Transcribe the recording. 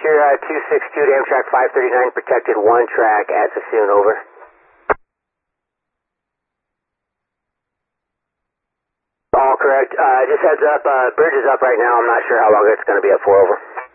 Roger, 262 to Amtrak 539, protected 1 track at Sassoon, over. All correct. Just heads up, bridge is up right now. I'm not sure how long it's going to be up for, over.